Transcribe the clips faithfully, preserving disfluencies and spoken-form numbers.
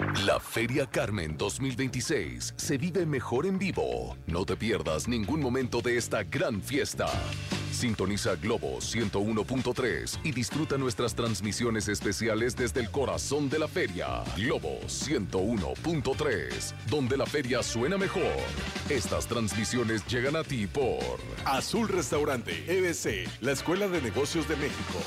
La Feria Carmen dos mil veintiséis se vive mejor en vivo. No te pierdas ningún momento de esta gran fiesta. Sintoniza Globo ciento uno punto tres y disfruta nuestras transmisiones especiales desde el corazón de la feria. Globo ciento uno punto tres, donde la feria suena mejor. Estas transmisiones llegan a ti por Azul Restaurante, E B C, la Escuela de Negocios de México.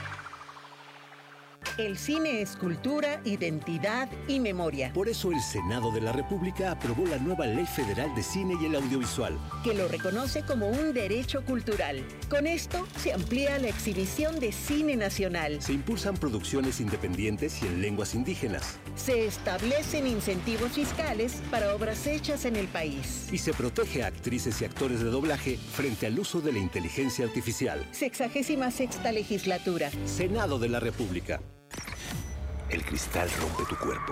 El cine es cultura, identidad y memoria. Por eso el Senado de la República aprobó la nueva Ley Federal de Cine y el Audiovisual, que lo reconoce como un derecho cultural. Con esto se amplía la exhibición de cine nacional. Se impulsan producciones independientes y en lenguas indígenas. Se establecen incentivos fiscales para obras hechas en el país. Y se protege a actrices y actores de doblaje frente al uso de la inteligencia artificial. Sexagésima sexta legislatura. Senado de la República. El cristal rompe tu cuerpo,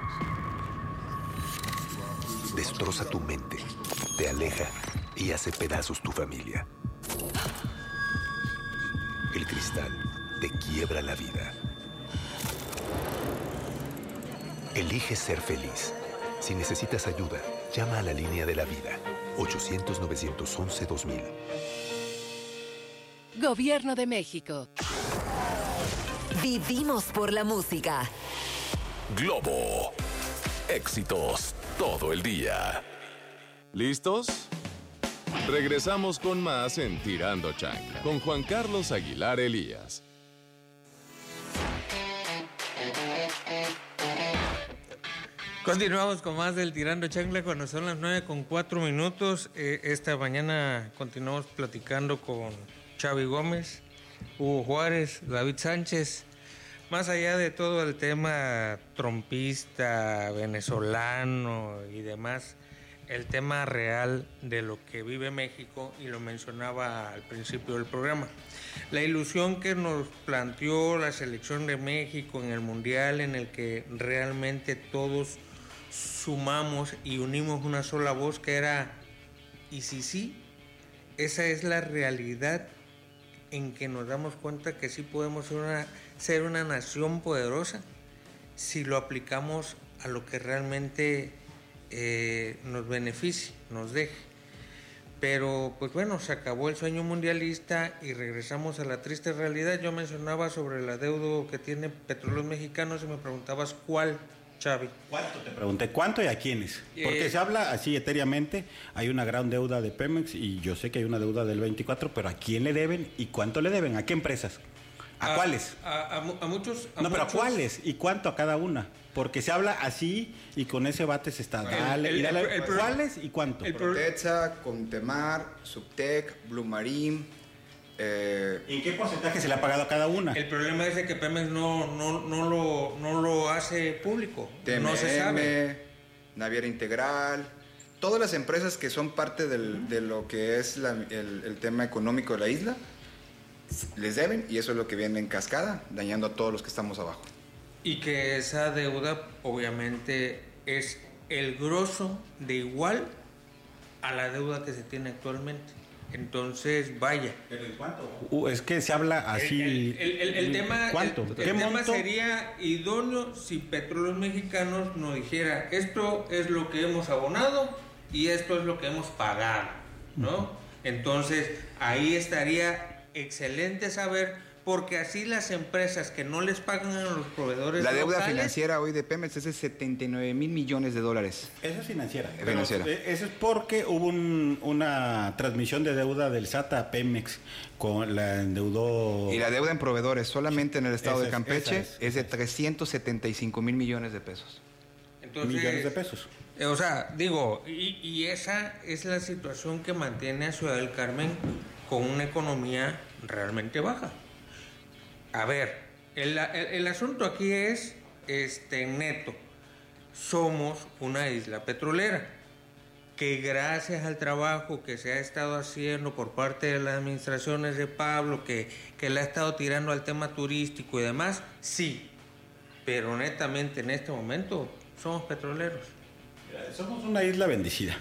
destroza tu mente, te aleja y hace pedazos tu familia. El cristal te quiebra la vida. Elige ser feliz. Si necesitas ayuda, llama a la línea de la vida. ochocientos, novecientos once, dos mil. Gobierno de México. Vivimos por la música. Globo. Éxitos todo el día. ¿Listos? Regresamos con más en Tirando Chancla, con Juan Carlos Aguilar Elías. Continuamos con más del Tirando Chancla cuando son las nueve con cuatro minutos. Eh, esta mañana continuamos platicando con Xavi Gómez, Hugo Juárez, David Sánchez. Más allá de todo el tema trompista, venezolano y demás, el tema real de lo que vive México, y lo mencionaba al principio del programa. La ilusión que nos planteó la selección de México en el Mundial, en el que realmente todos sumamos y unimos una sola voz, que era, ¿y si sí? Esa es la realidad en que nos damos cuenta que sí podemos ser una, ser una nación poderosa si lo aplicamos a lo que realmente eh, nos beneficie, nos deje. Pero pues bueno, se acabó el sueño mundialista y regresamos a la triste realidad. Yo mencionaba sobre el adeudo que tiene Petróleos Mexicanos y me preguntabas cuál, Xavi. ¿Cuánto? Te pregunté, ¿cuánto y a quiénes? Porque eh, se habla así etéreamente, hay una gran deuda de Pemex y yo sé que hay una deuda del veinticuatro, pero ¿a quién le deben y cuánto le deben? ¿A qué empresas? ¿A, ¿A cuáles? A, a, a muchos. A no, muchos. pero ¿a cuáles? ¿Y cuánto a cada una? Porque se habla así y con ese bate se está. Dale, el, el, y dale, el, el, ¿cuáles y cuánto? El Proteza, Contemar, Subtec, Blue Marine. Eh, ¿En qué porcentaje se le ha pagado a cada una? El problema es que Pemex no, no, no, lo, no lo hace público. T M M, no se sabe. Naviera Integral, todas las empresas que son parte del, de lo que es la, el, el tema económico de la isla, les deben, y eso es lo que viene en cascada, dañando a todos los que estamos abajo. Y que esa deuda obviamente es el grosso de igual a la deuda que se tiene actualmente. Entonces, vaya. ¿Pero en cuánto? Uh, es que se habla así. El, el, el, el tema, ¿Cuánto? El, ¿Qué el tema monto? sería idóneo si Petróleos Mexicanos nos dijera, esto es lo que hemos abonado y esto es lo que hemos pagado, ¿no? Entonces, ahí estaría excelente saber, porque así las empresas que no les pagan a los proveedores la deuda locales, financiera hoy de Pemex es de setenta y nueve mil millones de dólares. Esa es financiera. Es financiera. Eso es porque hubo un, una transmisión de deuda del S A T a Pemex, con la endeudó. Y la deuda en proveedores solamente en el estado esa de Campeche es, es, es de trescientos setenta y cinco mil millones de pesos. Entonces, millones de pesos. Eh, o sea, digo, y, y esa es la situación que mantiene a Ciudad del Carmen con una economía realmente baja. A ver, el, el, el asunto aquí es este neto. Somos una isla petrolera que gracias al trabajo que se ha estado haciendo por parte de las administraciones de Pablo, que, que le ha estado tirando al tema turístico y demás, sí, pero netamente en este momento somos petroleros. Somos una isla bendecida.